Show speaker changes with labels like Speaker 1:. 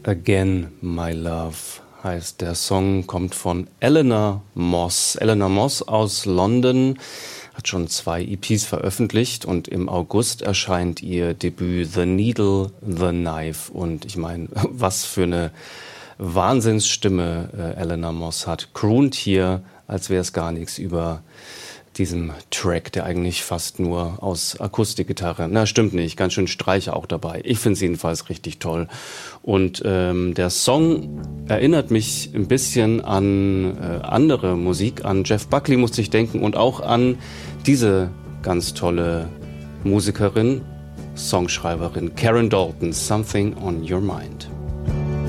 Speaker 1: Again, My Love heißt der Song, kommt von Eleanor Moss. Eleanor Moss aus London hat schon 2 EPs veröffentlicht und im August erscheint ihr Debüt The Needle, The Knife. Und ich meine, was für eine Wahnsinnsstimme Eleanor Moss hat. Croont hier, als wäre es gar nichts über diesem Track, der eigentlich fast nur aus Akustikgitarre, na stimmt nicht, ganz schön Streicher auch dabei. Ich finde es jedenfalls richtig toll. Und der Song erinnert mich ein bisschen an andere Musik, an Jeff Buckley musste ich denken und auch an diese ganz tolle Musikerin, Songschreiberin Karen Dalton, Something on Your Mind.